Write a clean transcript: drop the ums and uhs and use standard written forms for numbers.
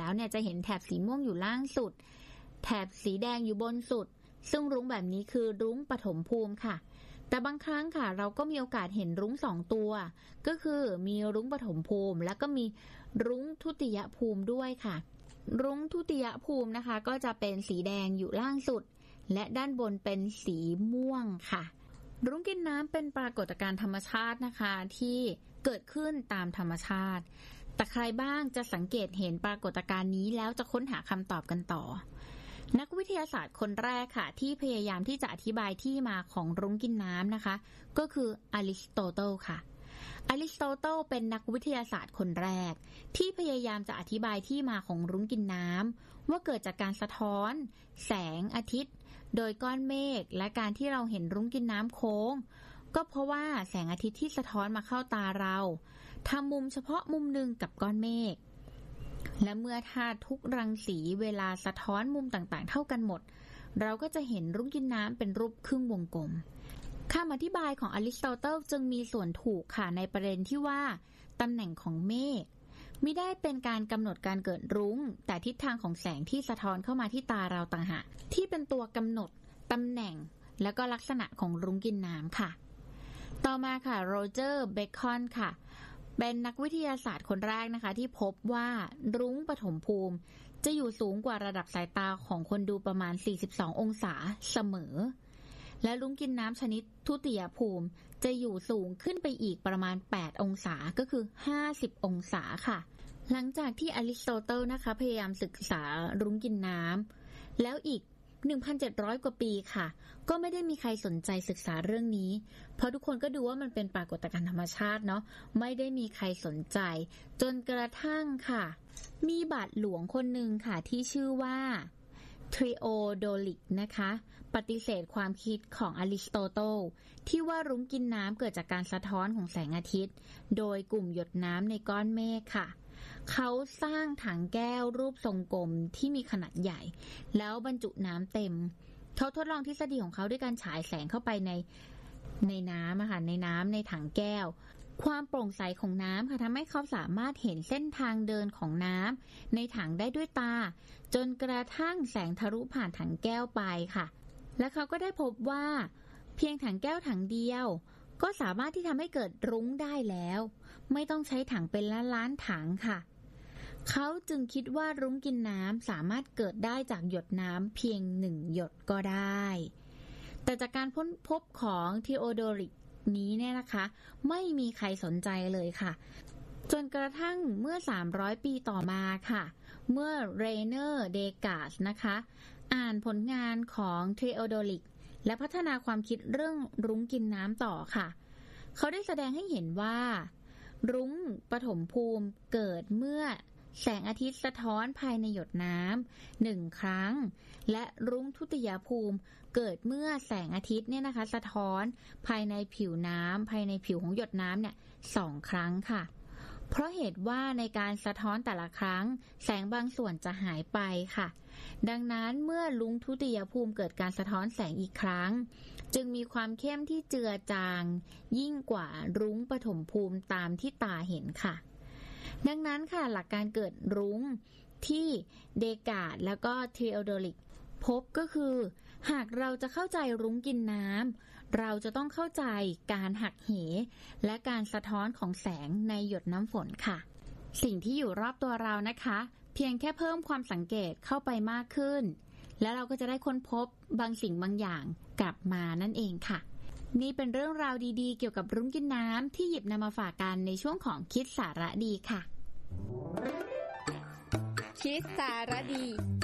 แล้วเนี่ยจะเห็นแถบสีม่วงอยู่ล่างสุดแถบสีแดงอยู่บนสุดซึ่งรุ้งแบบนี้คือรุ้งปฐมภูมิค่ะแต่บางครั้งค่ะเราก็มีโอกาสเห็นรุ้ง2ตัวก็คือมีรุ้งปฐมภูมิแล้วก็มีรุ้งทุติยภูมิด้วยค่ะรุ้งทุติยภูมินะคะก็จะเป็นสีแดงอยู่ล่างสุดและด้านบนเป็นสีม่วงค่ะรุ้งกินน้ำเป็นปรากฏการณ์ธรรมชาตินะคะที่เกิดขึ้นตามธรรมชาติแต่ใครบ้างจะสังเกตเห็นปรากฏการณ์นี้แล้วจะค้นหาคำตอบกันต่อนักวิทยาศาสตร์คนแรกค่ะที่พยายามที่จะอธิบายที่มาของรุ้งกินน้ำนะคะก็คืออริสโตเติลค่ะอริสโตเติลเป็นนักวิทยาศาสตร์คนแรกที่พยายามจะอธิบายที่มาของรุ้งกินน้ำว่าเกิดจากการสะท้อนแสงอาทิตย์โดยก้อนเมฆและการที่เราเห็นรุ้งกินน้ำโค้งก็เพราะว่าแสงอาทิตย์ที่สะท้อนมาเข้าตาเราทำมุมเฉพาะมุมหนึ่งกับก้อนเมฆและเมื่อธาตุทุกรังสีเวลาสะท้อนมุมต่างๆเท่ากันหมดเราก็จะเห็นรุ้งกินน้ำเป็นรูปครึ่งวงกลมคำอธิบายของอริสโตเติลจึงมีส่วนถูกค่ะในประเด็นที่ว่าตำแหน่งของเมฆมิได้เป็นการกำหนดการเกิดรุ้งแต่ทิศทางของแสงที่สะท้อนเข้ามาที่ตาเราต่างหากที่เป็นตัวกำหนดตำแหน่งและก็ลักษณะของรุ้งกินน้ำค่ะต่อมาค่ะโรเจอร์เบคอนค่ะเป็นนักวิทยาศาสตร์คนแรกนะคะที่พบว่ารุ้งปฐมภูมิจะอยู่สูงกว่าระดับสายตาของคนดูประมาณ42องศาเสมอและรุ้งกินน้ำชนิดทุติยภูมิจะอยู่สูงขึ้นไปอีกประมาณ8องศาก็คือ50องศาค่ะหลังจากที่อริสโตเติลนะคะพยายามศึกษารุ้งกินน้ำแล้วอีก 1,700 กว่าปีค่ะก็ไม่ได้มีใครสนใจศึกษาเรื่องนี้เพราะทุกคนก็ดูว่ามันเป็นปรากฏการณ์ธรรมชาติเนาะไม่ได้มีใครสนใจจนกระทั่งค่ะมีบาทหลวงคนหนึ่งค่ะที่ชื่อว่าทริโอโดลิกนะคะปฏิเสธความคิดของอริสโตเติลที่ว่ารุ้งกินน้ำเกิดจากการสะท้อนของแสงอาทิตย์โดยกลุ่มหยดน้ำในก้อนเมฆค่ะเขาสร้างถังแก้วรูปทรงกลมที่มีขนาดใหญ่แล้วบรรจุน้ำเต็มเขาทดลองทฤษฎีของเขาด้วยการฉายแสงเข้าไปในน้ำค่ะในน้ำในถังแก้วความโปร่งใสของน้ำค่ะทำให้เขาสามารถเห็นเส้นทางเดินของน้ำในถังได้ด้วยตาจนกระทั่งแสงทะลุผ่านถังแก้วไปค่ะและเขาก็ได้พบว่าเพียงถังแก้วถังเดียวก็สามารถที่ทำให้เกิดรุ้งได้แล้วไม่ต้องใช้ถังเป็นล้านๆถังค่ะเขาจึงคิดว่ารุ้งกินน้ำสามารถเกิดได้จากหยดน้ำเพียง1หยดก็ได้แต่จากการพบของทีโอโดริกนี้เนี่ยนะคะไม่มีใครสนใจเลยค่ะจนกระทั่งเมื่อ300ปีต่อมาค่ะเมื่อเรเนอร์เดกาสนะคะอ่านผลงานของทีโอโดริกและพัฒนาความคิดเรื่องรุ้งกินน้ำต่อค่ะเขาได้แสดงให้เห็นว่ารุ้งปฐมภูมิเกิดเมื่อแสงอาทิตย์สะท้อนภายในหยดน้ำ1ครั้งและรุ้งทุติยภูมิเกิดเมื่อแสงอาทิตย์เนี่ยนะคะสะท้อนภายในผิวน้ำภายในผิวของหยดน้ำเนี่ย2ครั้งค่ะเพราะเหตุว่าในการสะท้อนแต่ละครั้งแสงบางส่วนจะหายไปค่ะดังนั้นเมื่อรุ้งทุติยภูมิเกิดการสะท้อนแสงอีกครั้งจึงมีความเข้มที่เจือจางยิ่งกว่ารุ้งปฐมภูมิตามที่ตาเห็นค่ะดังนั้นค่ะหลักการเกิดรุ้งที่เดกาสแล้วก็ทีโอโดริกพบก็คือหากเราจะเข้าใจรุ้งกินน้ำเราจะต้องเข้าใจการหักเหและการสะท้อนของแสงในหยดน้ำฝนค่ะสิ่งที่อยู่รอบตัวเรานะคะเพียงแค่เพิ่มความสังเกตเข้าไปมากขึ้นแล้วเราก็จะได้ค้นพบบางสิ่งบางอย่างกลับมานั่นเองค่ะนี่เป็นเรื่องราวดีๆเกี่ยวกับรุ้งกินน้ำที่หยิบนำมาฝากกันในช่วงของคิดสาระดีค่ะคิดสาระดี